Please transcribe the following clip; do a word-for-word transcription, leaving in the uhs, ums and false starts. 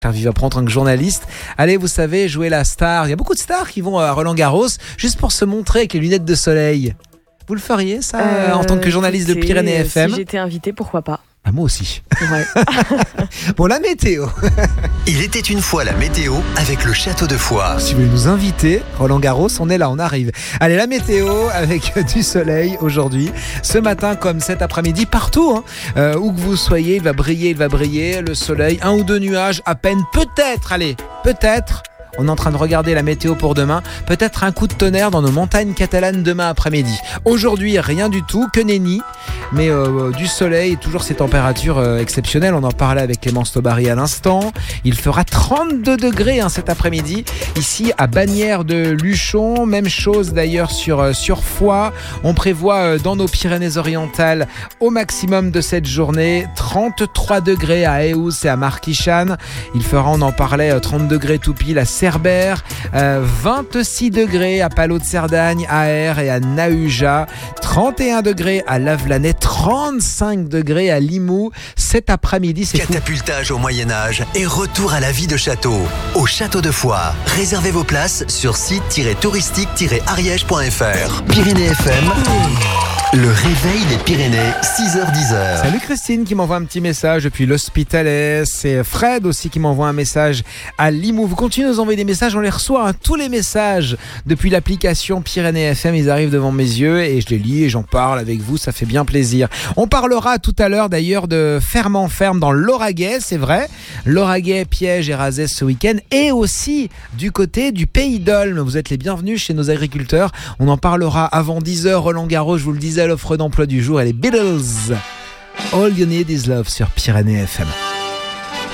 Vivre en tant que journaliste. Allez, vous savez, jouer la star. Il y a beaucoup de stars qui vont à Roland-Garros juste pour se montrer avec les lunettes de soleil. Vous le feriez, ça, euh, en tant que journaliste de Pyrénées F M? Si j'étais invitée, pourquoi pas? Ah, moi aussi. Ouais. Bon, la météo. Il était une fois la météo avec le château de Foix. Si vous voulez nous inviter, Roland-Garros, on est là, on arrive. Allez, la météo avec du soleil aujourd'hui. Ce matin comme cet après-midi, partout, hein, euh, où que vous soyez, il va briller, il va briller. Le soleil, un ou deux nuages à peine, peut-être, allez, peut-être. On est en train de regarder la météo pour demain. Peut-être un coup de tonnerre dans nos montagnes catalanes demain après-midi. Aujourd'hui, rien du tout, que nenni. Mais euh, du soleil et toujours ces températures euh, exceptionnelles. On en parlait avec Clémence Taubary à l'instant. Il fera trente-deux degrés hein, cet après-midi. Ici à Bagnères de Luchon. Même chose d'ailleurs sur, euh, sur Foix. On prévoit euh, dans nos Pyrénées-Orientales au maximum de cette journée trente-trois degrés à Eous et à Marquichane. Il fera, on en parlait, euh, trente degrés tout pile à Cerbère, euh, vingt-six degrés à Palot de Cerdagne, à Aire et à Nahuja, trente et un degrés à Lavelanet, trente-cinq degrés à Limoux. Cet après-midi, c'est fou. Catapultage au Moyen-Âge et retour à la vie de château. Au château de Foix. Réservez vos places sur site touristique ariège point f r. Pyrénées F M. Le réveil des Pyrénées, six heures dix. Salut Christine qui m'envoie un petit message depuis l'Hospitalet. C'est Fred aussi qui m'envoie un message à Limoux. Vous continuez de nous envoyer des messages, on les reçoit. Hein, tous les messages depuis l'application Pyrénées F M, ils arrivent devant mes yeux et je les lis et j'en parle avec vous. Ça fait bien plaisir. On parlera tout à l'heure d'ailleurs de Ferme en Ferme dans l'Auragais, c'est vrai. L'Auragais, Piège et Razès ce week-end et aussi du côté du Pays d'Olme. Vous êtes les bienvenus chez nos agriculteurs. On en parlera avant dix heures. Roland-Garros, je vous le disais, l'offre d'emploi du jour, elle est Beatles. All You Need Is Love sur Pyrénées F M.